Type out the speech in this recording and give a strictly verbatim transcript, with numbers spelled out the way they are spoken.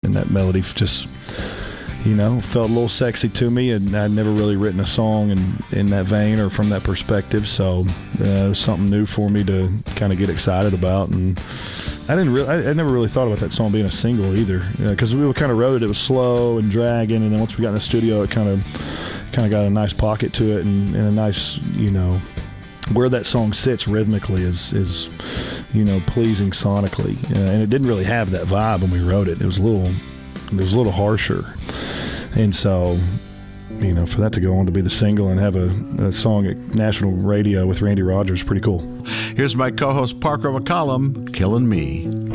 and that melody just, you know, felt a little sexy to me, and I'd never really written a song in, in that vein or from that perspective, so uh, it was something new for me to kind of get excited about. And I didn't really, I, I never really thought about that song being a single either, because we kind of wrote it, it was slow and dragging, and then once we got in the studio, it kind of kind of got a nice pocket to it, and, and a nice, you know, where that song sits rhythmically is, is you know, pleasing sonically, uh, and it didn't really have that vibe when we wrote it. It was a little, it was a little harsher. And so, you know, for that to go on to be the single and have a, a song at national radio with Randy Rogers, pretty cool. Here's my co-host Parker McCollum, Killing Me.